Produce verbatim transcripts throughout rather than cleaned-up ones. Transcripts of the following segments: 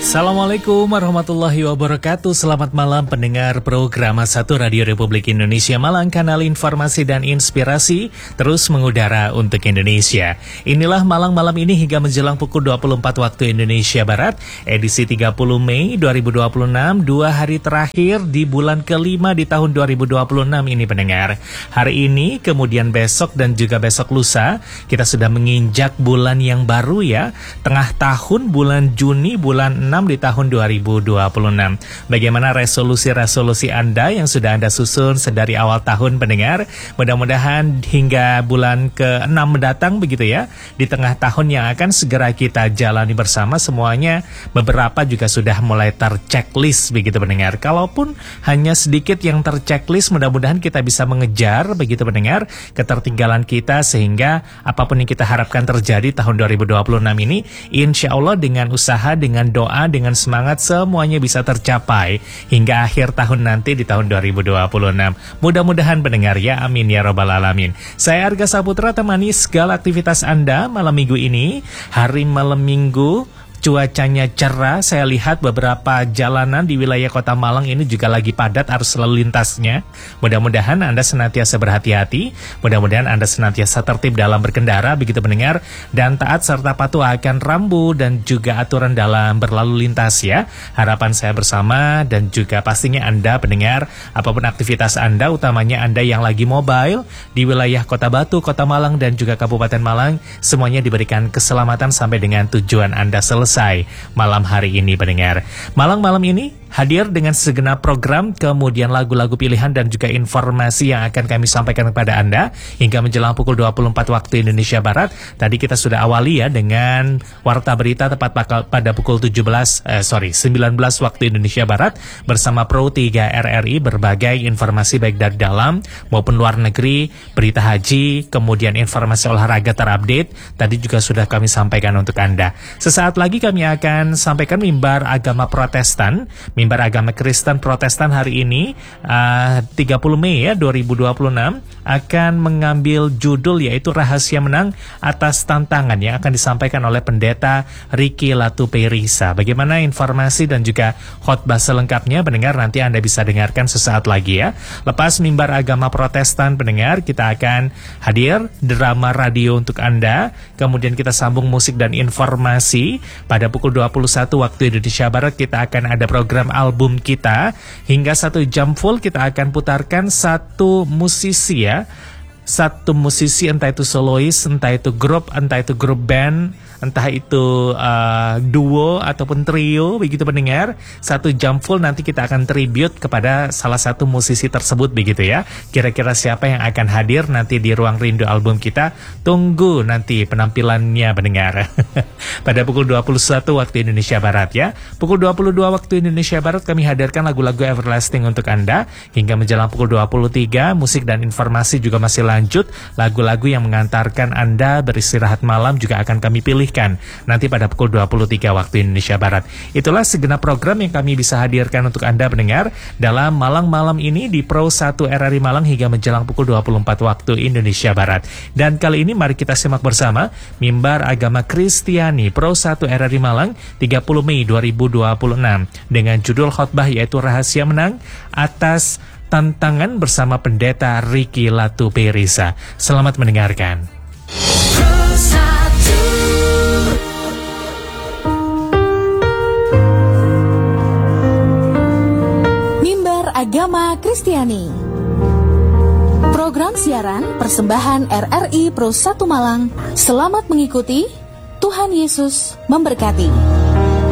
Assalamualaikum warahmatullahi wabarakatuh. Selamat malam pendengar program satu Radio Republik Indonesia Malang, kanal informasi dan inspirasi terus mengudara untuk Indonesia. Inilah Malang malam ini hingga menjelang pukul dua puluh empat waktu Indonesia Barat, edisi tiga puluh Mei dua ribu dua puluh enam, dua hari terakhir di bulan kelima di tahun dua ribu dua puluh enam ini pendengar. Hari ini, kemudian besok dan juga besok lusa, kita sudah menginjak bulan yang baru ya, tengah tahun bulan Juni, bulan enam di tahun dua ribu dua puluh enam. Bagaimana resolusi-resolusi Anda yang sudah Anda susun sedari awal tahun pendengar? Mudah-mudahan hingga bulan keenam mendatang begitu ya, di tengah tahun yang akan segera kita jalani bersama semuanya, beberapa juga sudah mulai terchecklist begitu pendengar. Kalaupun hanya sedikit yang terchecklist, mudah-mudahan kita bisa mengejar begitu pendengar ketertinggalan kita, sehingga apapun yang kita harapkan terjadi tahun dua ribu dua puluh enam ini, insya Allah dengan usaha, dengan doa, dengan semangat semuanya bisa tercapai hingga akhir tahun nanti di tahun dua ribu dua puluh enam. Mudah-mudahan pendengar ya, amin ya rabbal alamin. Saya Arga Saputra, temani segala aktivitas Anda malam minggu ini. Hari malam minggu cuacanya cerah, saya lihat beberapa jalanan di wilayah kota Malang ini juga lagi padat arus lalu lintasnya. Mudah-mudahan Anda senantiasa berhati-hati, mudah-mudahan Anda senantiasa tertib dalam berkendara begitu pendengar, dan taat serta patuh akan rambu dan juga aturan dalam berlalu lintas ya. Harapan saya bersama, dan juga pastinya Anda pendengar, apapun aktivitas Anda, utamanya Anda yang lagi mobile di wilayah Kota Batu, Kota Malang dan juga Kabupaten Malang, semuanya diberikan keselamatan sampai dengan tujuan Anda selesai malam hari ini pendengar. Malang malam ini hadir dengan segenap program, kemudian lagu-lagu pilihan dan juga informasi yang akan kami sampaikan kepada Anda hingga menjelang pukul dua puluh empat waktu Indonesia Barat. Tadi kita sudah awali ya dengan warta berita tepat pada pukul tujuh belas eh, sorry sembilan belas waktu Indonesia Barat bersama Pro tiga R R I, berbagai informasi baik dari dalam maupun luar negeri, berita haji, kemudian informasi olahraga terupdate tadi juga sudah kami sampaikan untuk Anda. Sesaat lagi kami akan sampaikan mimbar agama Protestan, mimbar agama Kristen Protestan hari ini uh, tiga puluh Mei ya dua ribu dua puluh enam akan mengambil judul yaitu Rahasia Menang Atas Tantangan yang akan disampaikan oleh Pendeta Ricky Latuperisa. Bagaimana informasi dan juga khotbah selengkapnya pendengar nanti Anda bisa dengarkan sesaat lagi ya. Lepas mimbar agama Protestan pendengar, kita akan hadir drama radio untuk Anda, kemudian kita sambung musik dan informasi. Pada pukul dua puluh satu waktu Indonesia Barat kita akan ada program album kita. Hingga satu jam full kita akan putarkan satu musisi ya. Satu musisi, entah itu solois, entah itu grup, entah itu grup band, entah itu uh, duo ataupun trio begitu pendengar. Satu jam full nanti kita akan tribute kepada salah satu musisi tersebut begitu ya. Kira-kira siapa yang akan hadir nanti di Ruang Rindu album kita? Tunggu nanti penampilannya pendengar. Pada pukul dua puluh satu waktu Indonesia Barat ya. Pukul dua puluh dua waktu Indonesia Barat kami hadirkan lagu-lagu everlasting untuk Anda. Hingga menjelang pukul dua puluh tiga musik dan informasi juga masih lanjut. Lagu-lagu yang mengantarkan Anda beristirahat malam juga akan kami pilihkan nanti pada pukul dua puluh tiga waktu Indonesia Barat. Itulah segenap program yang kami bisa hadirkan untuk Anda pendengar dalam Malang malam ini di Pro satu R R I Malang hingga menjelang pukul dua puluh empat waktu Indonesia Barat. Dan kali ini mari kita simak bersama mimbar agama Kristiani Pro satu R R I Malang tiga puluh Mei dua ribu dua puluh enam dengan judul khotbah yaitu Rahasia Menang Atas Tantangan bersama Pendeta Ricky Latuperisa. Selamat mendengarkan. Mimbar Agama Kristiani, program siaran persembahan R R I Pro satu Malang. Selamat mengikuti. Tuhan Yesus memberkati.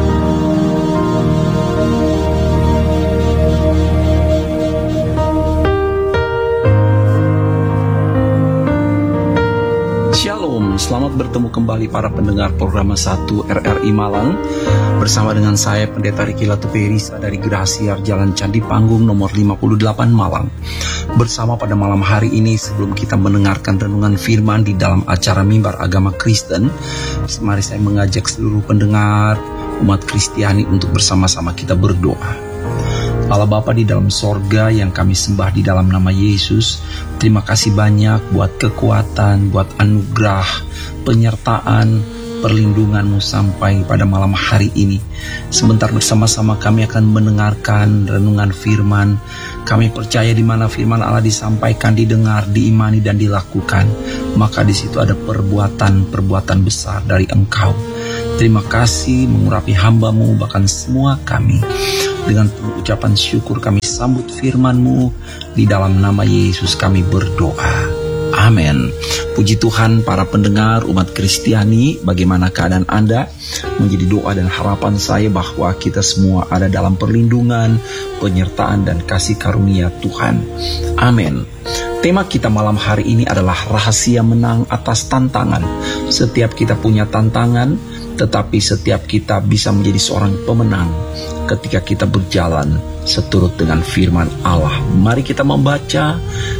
Shalom, selamat bertemu kembali para pendengar program satu R R I Malang. Bersama dengan saya Pendeta Ricky Latuperisa dari Grasiar Jalan Candi Panggung nomor lima puluh delapan Malang. Bersama pada malam hari ini, sebelum kita mendengarkan renungan firman di dalam acara Mimbar Agama Kristen, mari saya mengajak seluruh pendengar umat Kristiani untuk bersama-sama kita berdoa. Allah Bapa di dalam sorga yang kami sembah di dalam nama Yesus, terima kasih banyak buat kekuatan, buat anugerah, penyertaan, perlindungan-Mu sampai pada malam hari ini. Sebentar bersama-sama kami akan mendengarkan renungan firman. Kami percaya di mana firman Allah disampaikan, didengar, diimani dan dilakukan, maka di situ ada perbuatan-perbuatan besar dari Engkau. Terima kasih mengurapi hamba-Mu, bahkan semua kami. Dengan penuh ucapan syukur kami sambut firman-Mu. Di dalam nama Yesus kami berdoa. Amin. Puji Tuhan, para pendengar umat Kristiani, bagaimana keadaan Anda? Menjadi doa dan harapan saya bahwa kita semua ada dalam perlindungan, penyertaan dan kasih karunia Tuhan. Amin. Tema kita malam hari ini adalah rahasia menang atas tantangan. Setiap kita punya tantangan, tetapi setiap kita bisa menjadi seorang pemenang ketika kita berjalan seturut dengan firman Allah. Mari kita membaca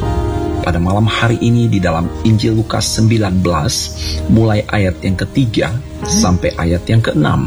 pada malam hari ini di dalam Injil Lukas sembilan belas, mulai ayat yang ketiga sampai ayat yang keenam.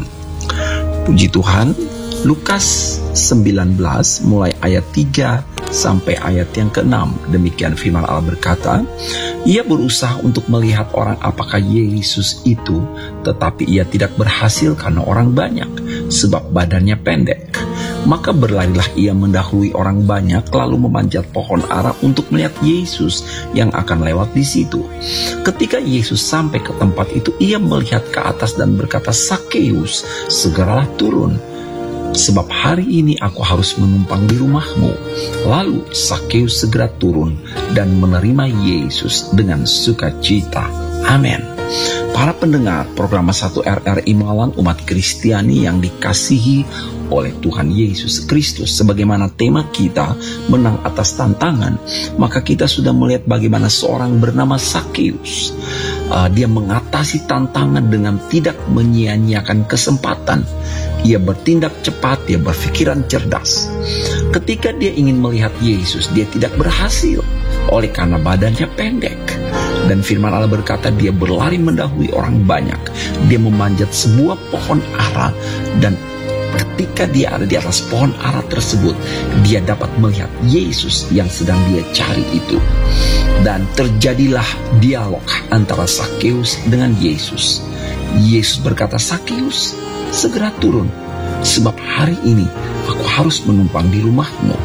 Puji Tuhan, Lukas sembilan belas mulai ayat tiga sampai ayat yang keenam. Demikian firman Allah berkata, ia berusaha untuk melihat orang apakah Yesus itu, tetapi ia tidak berhasil karena orang banyak, sebab badannya pendek. Maka berlarilah ia mendahului orang banyak, lalu memanjat pohon ara untuk melihat Yesus yang akan lewat di situ. Ketika Yesus sampai ke tempat itu, ia melihat ke atas dan berkata, Sakeus, segeralah turun, sebab hari ini aku harus menumpang di rumahmu. Lalu Sakeus segera turun dan menerima Yesus dengan sukacita. Amin. Para pendengar program satu R R I Malang, umat Kristiani yang dikasihi oleh Tuhan Yesus Kristus, sebagaimana tema kita menang atas tantangan, maka kita sudah melihat bagaimana seorang bernama Sakeus, uh, dia mengatasi tantangan dengan tidak menyia-nyiakan kesempatan. Ia bertindak cepat, dia berpikiran cerdas. Ketika dia ingin melihat Yesus, dia tidak berhasil oleh karena badannya pendek. Dan firman Allah berkata, dia berlari mendahului orang banyak. Dia memanjat sebuah pohon ara, dan ketika dia ada di atas pohon ara tersebut, dia dapat melihat Yesus yang sedang dia cari itu. Dan terjadilah dialog antara Sakeus dengan Yesus. Yesus berkata, Sakeus, segera turun, sebab hari ini aku harus menumpang di rumahmu.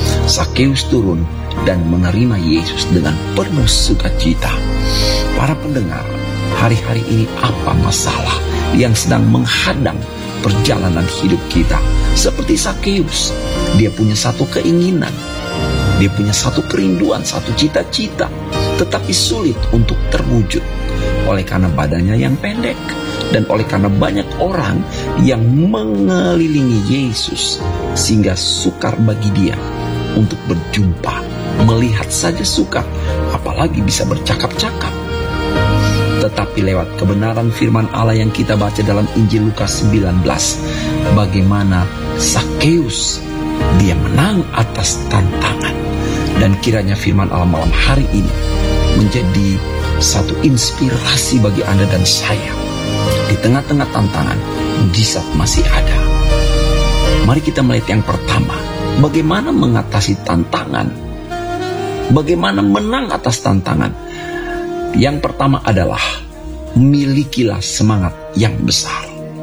Sakeus turun dan menerima Yesus dengan penuh sukacita. Para pendengar, hari-hari ini apa masalah yang sedang menghadang perjalanan hidup kita? Seperti Sakeus, dia punya satu keinginan, dia punya satu kerinduan, satu cita-cita, tetapi sulit untuk terwujud oleh karena badannya yang pendek dan oleh karena banyak orang yang mengelilingi Yesus, sehingga sukar bagi dia untuk berjumpa. Melihat saja sukar, apalagi bisa bercakap-cakap. Tetapi lewat kebenaran firman Allah yang kita baca dalam Injil Lukas sembilan belas, bagaimana Sakeus dia menang atas tantangan. Dan kiranya firman Allah malam hari ini menjadi satu inspirasi bagi Anda dan saya. Di tengah-tengah tantangan, mujizat masih ada. Mari kita melihat yang pertama, bagaimana mengatasi tantangan, bagaimana menang atas tantangan. Yang pertama adalah, milikilah semangat yang besar.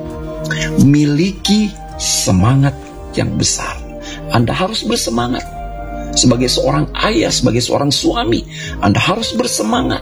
Miliki semangat yang besar. Anda harus bersemangat. Sebagai seorang ayah, sebagai seorang suami, Anda harus bersemangat.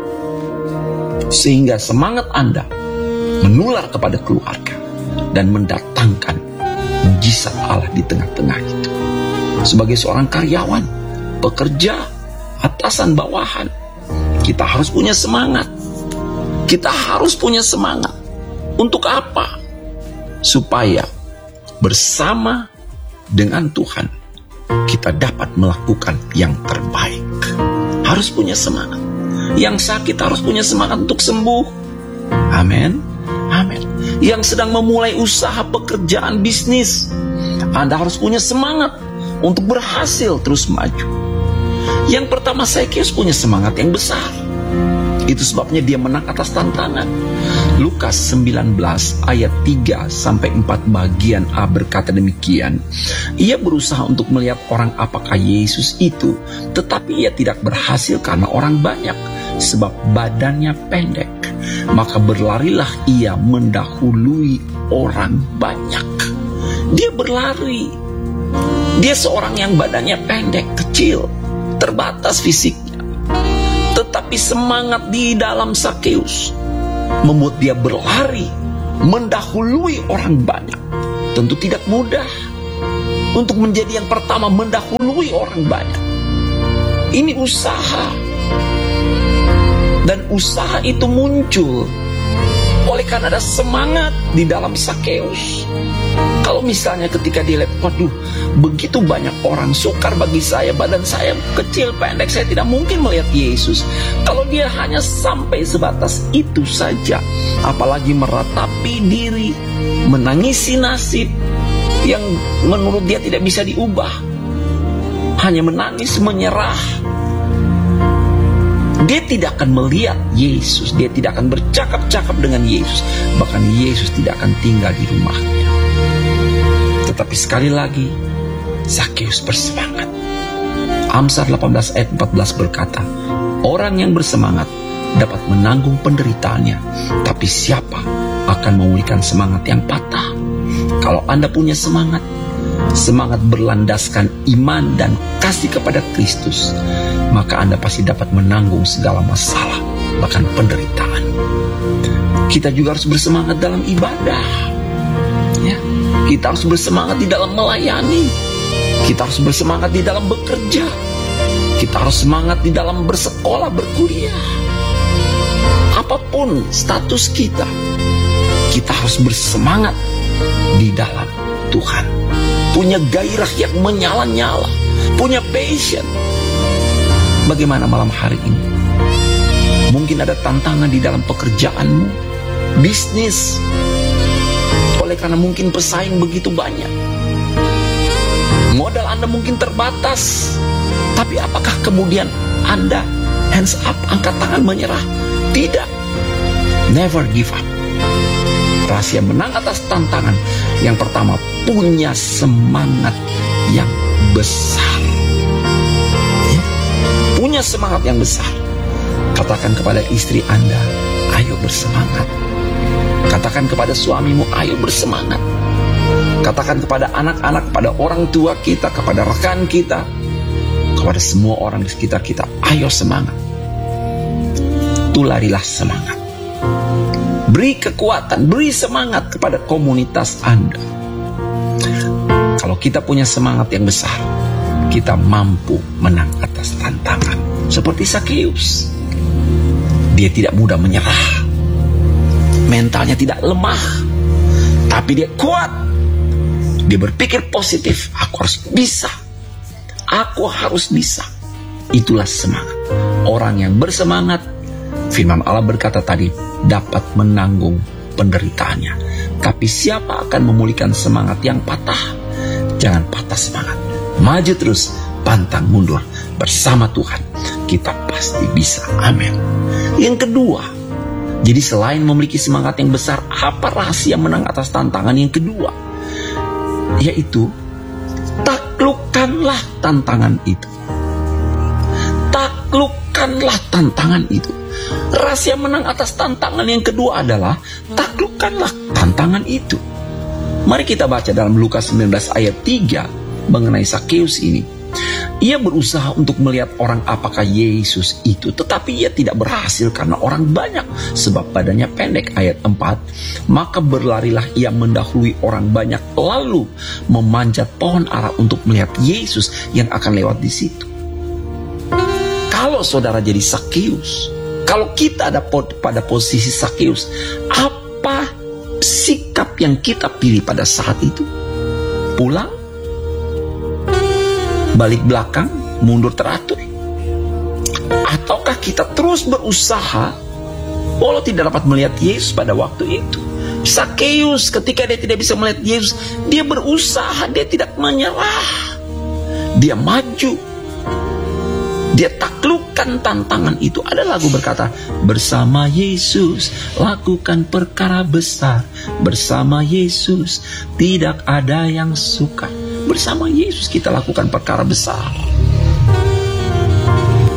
Sehingga semangat Anda menular kepada keluarga dan mendatangkan mujizat Allah di tengah-tengah itu. Sebagai seorang karyawan, pekerja, atasan, bawahan, kita harus punya semangat. Kita harus punya semangat. Untuk apa? Supaya bersama dengan Tuhan kita dapat melakukan yang terbaik. Harus punya semangat. Yang sakit harus punya semangat untuk sembuh. Amin. Amin. Yang sedang memulai usaha, pekerjaan, bisnis, Anda harus punya semangat untuk berhasil terus maju. Yang pertama, Sakeus punya semangat yang besar. Itu sebabnya dia menang atas tantangan. Lukas sembilan belas ayat tiga sampai empat bagian A berkata demikian. Ia berusaha untuk melihat orang apakah Yesus itu, tetapi ia tidak berhasil karena orang banyak, sebab badannya pendek. Maka berlarilah ia mendahului orang banyak. Dia berlari. Dia seorang yang badannya pendek, kecil, terbatas fisiknya. Tetapi semangat di dalam Sakeus membuat dia berlari mendahului orang banyak. Tentu tidak mudah untuk menjadi yang pertama mendahului orang banyak. Ini usaha. Dan usaha itu muncul oleh karena ada semangat di dalam Sakeus. Kalau misalnya ketika dia lihat, waduh, begitu banyak orang, sukar bagi saya, badan saya kecil, pendek, saya tidak mungkin melihat Yesus. Kalau dia hanya sampai sebatas itu saja, apalagi meratapi diri, menangisi nasib yang menurut dia tidak bisa diubah, hanya menangis, menyerah, dia tidak akan melihat Yesus, dia tidak akan bercakap-cakap dengan Yesus, bahkan Yesus tidak akan tinggal di rumahnya. Tetapi sekali lagi, Sakeus bersemangat. Amsal delapan belas ayat empat belas berkata, orang yang bersemangat dapat menanggung penderitaannya, tapi siapa akan memulihkan semangat yang patah? Kalau Anda punya semangat, semangat berlandaskan iman dan kasih kepada Kristus, maka Anda pasti dapat menanggung segala masalah, bahkan penderitaan. Kita juga harus bersemangat dalam ibadah, ya. Kita harus bersemangat di dalam melayani. Kita harus bersemangat di dalam bekerja. Kita harus semangat di dalam bersekolah, berkuliah. Apapun status kita, kita harus bersemangat di dalam Tuhan. Punya gairah yang menyala-nyala, punya passion. Bagaimana malam hari ini? Mungkin ada tantangan di dalam pekerjaanmu, bisnis, oleh karena mungkin pesaing begitu banyak. Modal Anda mungkin terbatas, tapi apakah kemudian Anda hands up, angkat tangan, menyerah? Tidak. Never give up. Rahasia menang atas tantangan, yang pertama, punya semangat yang besar, ya. Punya semangat yang besar. Katakan kepada istri Anda, ayo bersemangat. Katakan kepada suamimu, ayo bersemangat. Katakan kepada anak-anak, kepada orang tua kita, kepada rekan kita, kepada semua orang di sekitar kita, ayo semangat. Tularilah semangat. Beri kekuatan, beri semangat kepada komunitas Anda. Kalau kita punya semangat yang besar, kita mampu menang atas tantangan. Seperti Sakeus, dia tidak mudah menyerah. Mentalnya tidak lemah, tapi dia kuat. Dia berpikir positif, aku harus bisa, aku harus bisa. Itulah semangat. Orang yang bersemangat, firman Allah berkata tadi, dapat menanggung penderitaannya. Tapi siapa akan memulihkan semangat yang patah? Jangan patah semangat, maju terus, pantang mundur. Bersama Tuhan kita pasti bisa. Amin. Yang kedua, jadi selain memiliki semangat yang besar, apa rahasia menang atas tantangan yang kedua? Yaitu, taklukkanlah tantangan itu. Taklukkanlah tantangan itu. Rahasia menang atas tantangan yang kedua adalah, taklukkanlah tantangan itu. Mari kita baca dalam Lukas sembilan belas ayat tiga mengenai Sakeus ini. Ia berusaha untuk melihat orang apakah Yesus itu, tetapi ia tidak berhasil karena orang banyak, sebab badannya pendek. Ayat empat, maka berlarilah ia mendahului orang banyak, lalu memanjat pohon ara untuk melihat Yesus yang akan lewat di situ. Kalau saudara jadi Sakeus, kalau kita ada pada posisi Sakeus, apa sikap yang kita pilih pada saat itu? Pulang? Balik belakang, mundur teratur? Ataukah kita terus berusaha walau tidak dapat melihat Yesus pada waktu itu? Sakeus ketika dia tidak bisa melihat Yesus, dia berusaha, dia tidak menyerah, dia maju, dia taklukkan tantangan itu. Ada lagu berkata, bersama Yesus lakukan perkara besar, bersama Yesus tidak ada yang suka. Bersama Yesus kita lakukan perkara besar.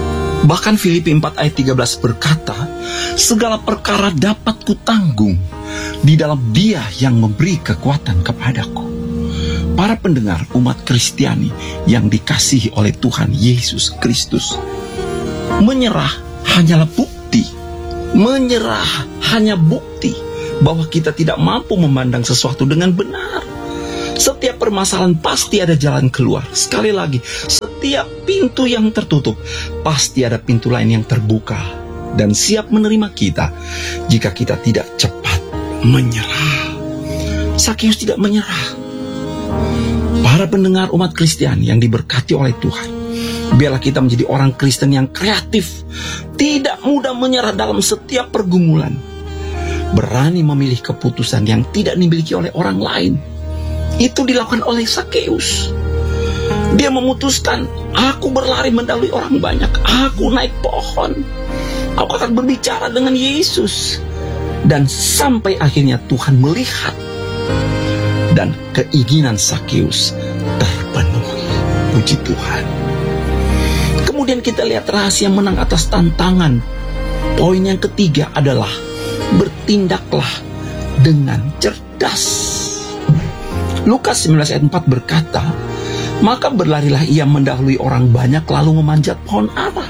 Bahkan Filipi empat ayat tiga belas berkata, segala perkara dapat kutanggung di dalam Dia yang memberi kekuatan kepadaku. Para pendengar umat Kristiani yang dikasihi oleh Tuhan Yesus Kristus, menyerah hanyalah bukti. Menyerah hanya bukti bahwa kita tidak mampu memandang sesuatu dengan benar. Setiap permasalahan pasti ada jalan keluar. Sekali lagi, setiap pintu yang tertutup pasti ada pintu lain yang terbuka dan siap menerima kita jika kita tidak cepat menyerah. Sakeus tidak menyerah. Para pendengar umat Kristiani yang diberkati oleh Tuhan, biarlah kita menjadi orang Kristen yang kreatif, tidak mudah menyerah dalam setiap pergumulan, berani memilih keputusan yang tidak dimiliki oleh orang lain. Itu dilakukan oleh Sakeus. Dia memutuskan, aku berlari mendahului orang banyak, aku naik pohon, aku akan berbicara dengan Yesus. Dan sampai akhirnya Tuhan melihat dan keinginan Sakeus terpenuhi. Puji Tuhan. Kemudian kita lihat rahasia menang atas tantangan. Poin yang ketiga adalah bertindaklah dengan cerdas. Lukas sembilan belas ayat empat berkata, maka berlarilah ia mendahului orang banyak lalu memanjat pohon ara.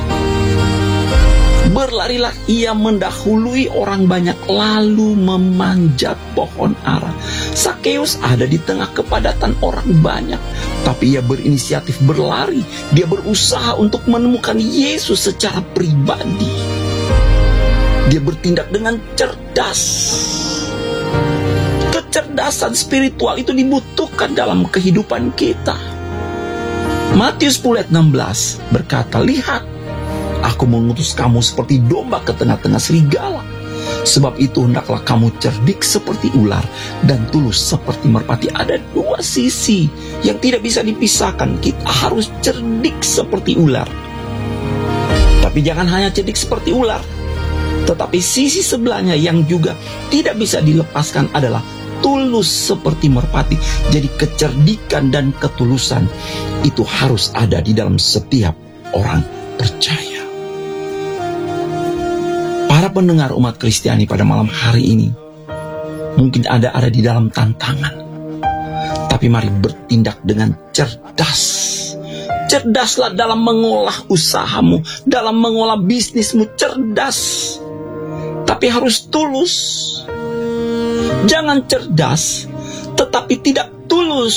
Berlarilah ia mendahului orang banyak lalu memanjat pohon ara. Sakeus ada di tengah kepadatan orang banyak, tapi ia berinisiatif berlari. Dia berusaha untuk menemukan Yesus secara pribadi. Dia bertindak dengan cerdas. Kecerdasan spiritual itu dibutuhkan dalam kehidupan kita. Matius sepuluh ayat enam belas berkata, lihat, aku mengutus kamu seperti domba ke tengah-tengah serigala. Sebab itu hendaklah kamu cerdik seperti ular dan tulus seperti merpati. Ada dua sisi yang tidak bisa dipisahkan. Kita harus cerdik seperti ular. Tapi jangan hanya cerdik seperti ular, tetapi sisi sebelahnya yang juga tidak bisa dilepaskan adalah tulus seperti merpati. Jadi kecerdikan dan ketulusan itu harus ada di dalam setiap orang percaya. Para pendengar umat Kristiani pada malam hari ini, mungkin Anda ada di dalam tantangan, tapi mari bertindak dengan cerdas. Cerdaslah dalam mengolah usahamu, dalam mengolah bisnismu, cerdas. Tapi harus tulus. Jangan cerdas, tetapi tidak tulus.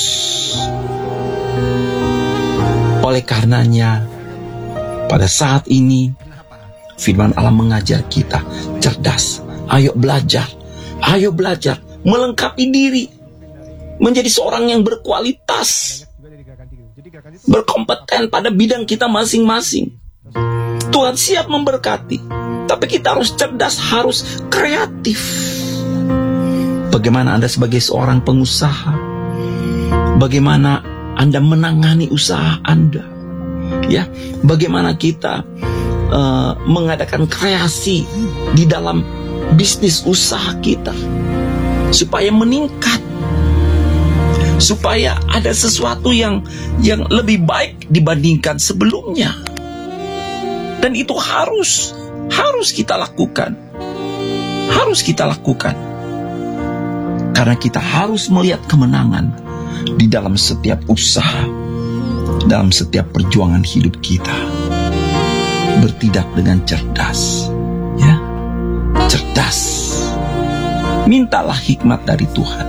Oleh karenanya, pada saat ini, firman Allah mengajar kita cerdas. Ayo belajar, ayo belajar, melengkapi diri, menjadi seorang yang berkualitas, berkompeten pada bidang kita masing-masing. Tuhan siap memberkati, tapi kita harus cerdas, harus kreatif. Bagaimana Anda sebagai seorang pengusaha? Bagaimana Anda menangani usaha Anda? Ya, bagaimana kita uh, mengadakan kreasi di dalam bisnis usaha kita supaya meningkat, supaya ada sesuatu yang yang lebih baik dibandingkan sebelumnya. Dan itu harus harus kita lakukan. Harus kita lakukan. Karena kita harus melihat kemenangan di dalam setiap usaha, dalam setiap perjuangan hidup kita. Bertindak dengan cerdas, ya, cerdas. Mintalah hikmat dari Tuhan.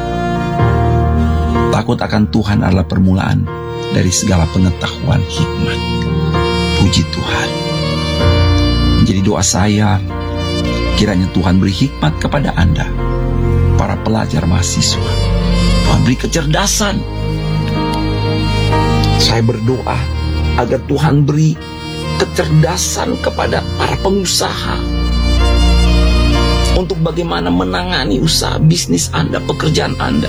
Takut akan Tuhan adalah permulaan dari segala pengetahuan hikmat. Puji Tuhan. Menjadi doa saya, kiranya Tuhan beri hikmat kepada Anda, para pelajar mahasiswa. Tuhan beri kecerdasan. Saya berdoa agar Tuhan beri kecerdasan kepada para pengusaha untuk bagaimana menangani usaha bisnis Anda, pekerjaan Anda.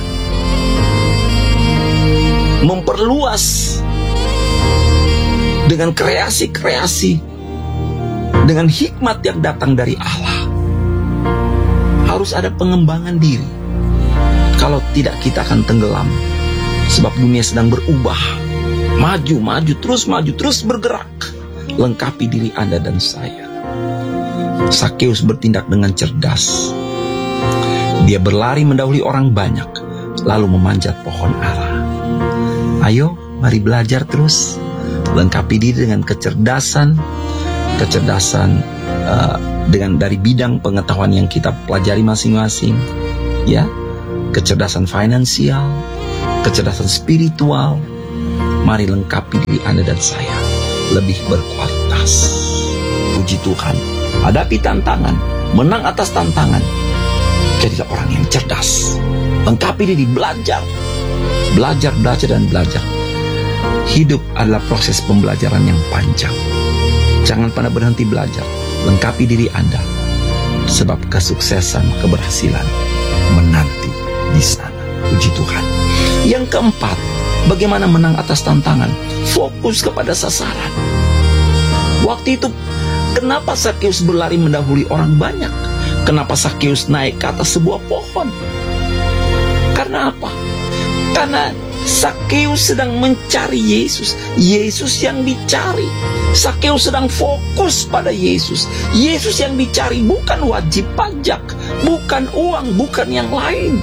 Memperluas dengan kreasi-kreasi, dengan hikmat yang datang dari Allah. Harus ada pengembangan diri. Kalau tidak, kita akan tenggelam. Sebab dunia sedang berubah. Maju, maju, terus maju, terus bergerak. lengkapi diri Anda dan saya. Sakeus bertindak dengan cerdas. Dia berlari mendahului orang banyak, lalu memanjat pohon ara. Ayo, mari belajar terus. Lengkapi diri dengan kecerdasan, kecerdasan uh, dengan dari bidang pengetahuan yang kita pelajari masing-masing, ya, kecerdasan finansial, kecerdasan spiritual. Mari lengkapi diri Anda dan saya lebih berkualitas. Puji Tuhan. Hadapi tantangan, menang atas tantangan. Jadilah orang yang cerdas. Lengkapi diri, belajar. Belajar, belajar, dan belajar. Hidup adalah proses pembelajaran yang panjang. Jangan pernah berhenti belajar. Lengkapi diri Anda. Sebab kesuksesan, keberhasilan menanti di sana. Puji Tuhan. Yang keempat, bagaimana menang atas tantangan? Fokus kepada sasaran. Waktu itu, kenapa Sakeus berlari mendahului orang banyak? Kenapa Sakeus naik ke atas sebuah pohon? Karena apa? Karena Sakeus sedang mencari Yesus. Yesus yang dicari. Sakeus sedang fokus pada Yesus. Yesus yang dicari, bukan wajib pajak, bukan uang, bukan yang lain.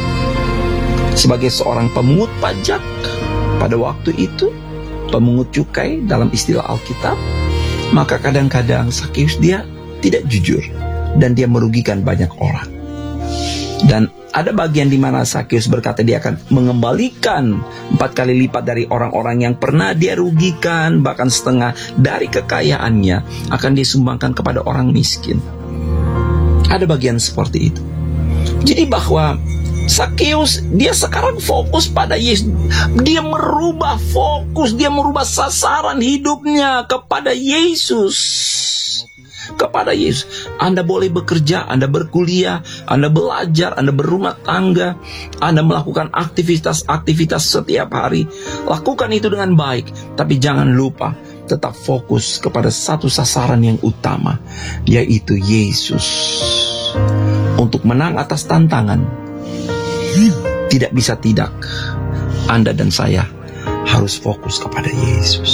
Sebagai seorang pemungut pajak pada waktu itu, pemungut cukai dalam istilah Alkitab, maka kadang-kadang Sakeus dia tidak jujur dan dia merugikan banyak orang. Dan ada bagian di mana Sakeus berkata dia akan mengembalikan empat kali lipat dari orang-orang yang pernah dia rugikan, bahkan setengah dari kekayaannya akan disumbangkan kepada orang miskin. Ada bagian seperti itu. Jadi bahwa Sakeus dia sekarang fokus pada Yesus. Dia merubah fokus, dia merubah sasaran hidupnya kepada Yesus. Kepada Yesus. Anda boleh bekerja, Anda berkuliah, Anda belajar, Anda berumah tangga, Anda melakukan aktivitas-aktivitas setiap hari. Lakukan itu dengan baik, tapi jangan lupa tetap fokus kepada satu sasaran yang utama, yaitu Yesus. Untuk menang atas tantangan, tidak bisa tidak, Anda dan saya harus fokus kepada Yesus.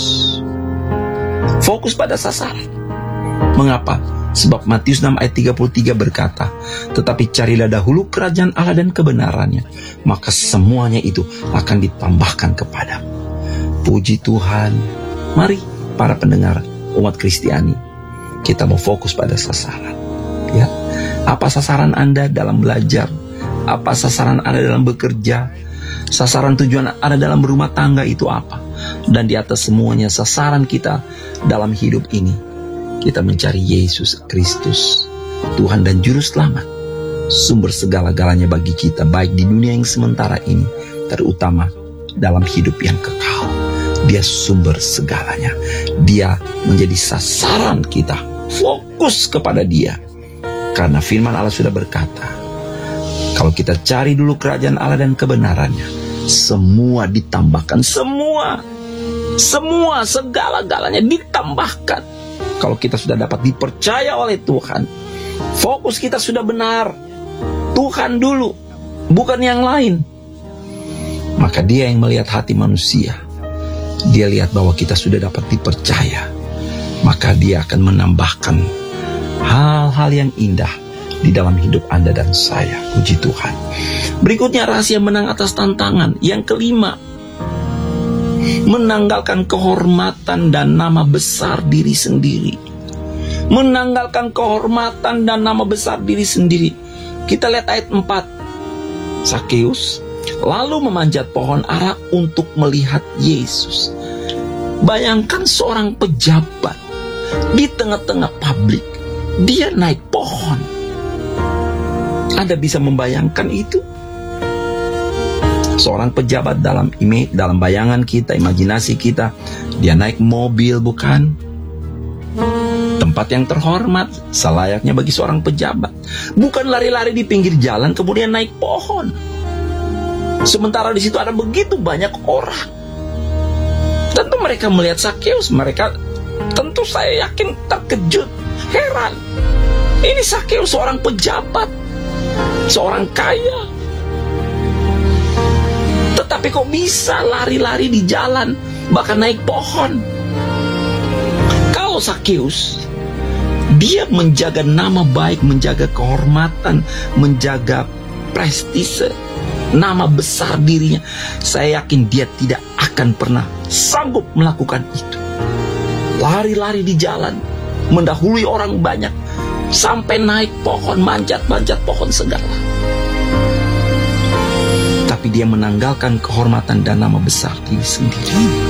Fokus pada sasaran. Mengapa? Sebab Matius enam ayat tiga puluh tiga berkata, tetapi carilah dahulu kerajaan Allah dan kebenarannya, maka semuanya itu akan ditambahkan kepadamu. Puji Tuhan. Mari para pendengar umat Kristiani, kita mau fokus pada sasaran. Ya, apa sasaran Anda dalam belajar? Apa sasaran Anda dalam bekerja? Sasaran tujuan Anda dalam berumah tangga itu apa? Dan di atas semuanya sasaran kita dalam hidup ini, kita mencari Yesus Kristus, Tuhan dan Juru Selamat, sumber segala-galanya bagi kita, baik di dunia yang sementara ini, terutama dalam hidup yang kekal. Dia sumber segalanya. Dia menjadi sasaran kita. Fokus kepada Dia. Karena firman Allah sudah berkata, kalau kita cari dulu kerajaan Allah dan kebenarannya, semua ditambahkan. Semua. Semua, segala-galanya ditambahkan. Kalau kita sudah dapat dipercaya oleh Tuhan, fokus kita sudah benar, Tuhan dulu, bukan yang lain, maka Dia yang melihat hati manusia. Dia lihat bahwa kita sudah dapat dipercaya, maka Dia akan menambahkan hal-hal yang indah di dalam hidup Anda dan saya. Puji Tuhan. Berikutnya, rahasia menang atas tantangan. Yang kelima, menanggalkan kehormatan dan nama besar diri sendiri. Menanggalkan kehormatan dan nama besar diri sendiri. Kita lihat ayat empat. Sakeus lalu memanjat pohon ara untuk melihat Yesus. Bayangkan seorang pejabat di tengah-tengah publik, dia naik pohon. Anda bisa membayangkan itu? Seorang pejabat dalam image, dalam bayangan kita, imajinasi kita, dia naik mobil, bukan? Tempat yang terhormat, selayaknya bagi seorang pejabat. Bukan lari-lari di pinggir jalan kemudian naik pohon. Sementara di situ ada begitu banyak orang. Tentu mereka melihat Sakeus, mereka tentu saya yakin terkejut, heran. Ini Sakeus seorang pejabat, seorang kaya. Tetapi kok bisa lari-lari di jalan, bahkan naik pohon? Kalau kalau Sakeus, dia menjaga nama baik, menjaga kehormatan, menjaga prestise, nama besar dirinya. Saya yakin dia tidak akan pernah sanggup melakukan itu. Lari-lari di jalan, mendahului orang banyak, sampai naik pohon, manjat-manjat pohon segala. Tapi dia menanggalkan kehormatan dan nama besar diri sendiri.